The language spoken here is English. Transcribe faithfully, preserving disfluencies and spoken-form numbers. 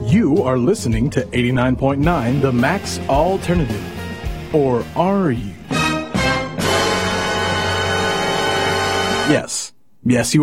You are listening to eighty-nine point nine The Max Alternative. Or are you? Yes. Yes, you